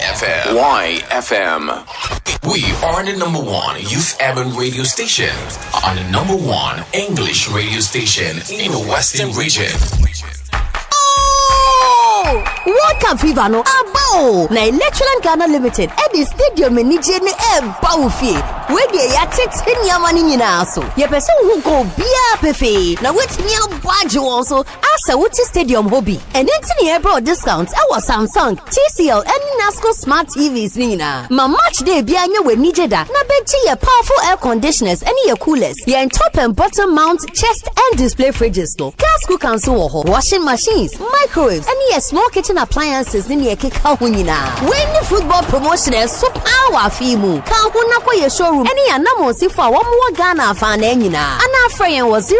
YFM. We are the number one youth urban radio station and the number one English radio station in the Western region. World Cup Fever no abo na Electroland Ghana Limited at the stadium ni je ni bawfi we dey ya tete nyama ni nyina so ye pese hu go bia pefe na wetimi abage won so asa wuti stadium hobby and entini e bro discounts e was Samsung, TCL and Nasco smart TVs ni nyina ma match day bia nya we ni jeda na beji ye powerful air conditioners and ye coolers ye top and bottom mount chest and display fridges no gas cookers wo ho washing machines microwaves and ye small kitchen appliances ni ye keka ho nyina when the football promotion is so power fimu ka ho na kwa ye showroom any anamo sifo a wo mo Ghana fa na nyina ana frame was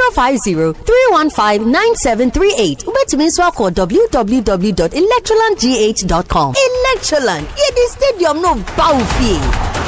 050-315-9738 ubetumi so call www.electrolandgh.com. Electroland ye the stadium no bawfi.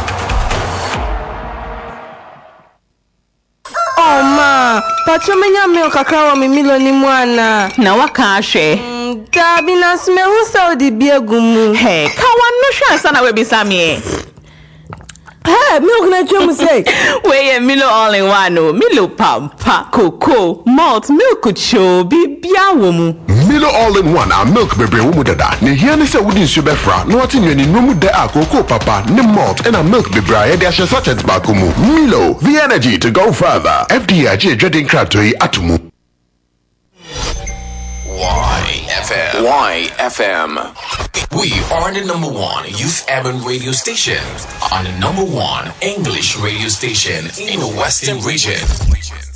Oh ma, pachomenya milk akawa mimilo ni mwana. Na waka ashe. Dabi na smehu saudi biegumu. Hey, kawan no shansa na webisami. Hey, milk na chomu say. Weye Milo all in one no. Milo pampa, cocoa, malt, milk cho, bibia womu. Milo all in one a milk bebre womu dada. Ne hiani se wudi nsube fra. No ati nyeni nomu de a cocoa papa, ne malt and a milk bebre ye de ashe sachet bakumu. Milo, the energy to go further. FDIJ dreading kratoi atumu. YFM. We are the number one youth urban radio station and the number one English radio station in the Western region.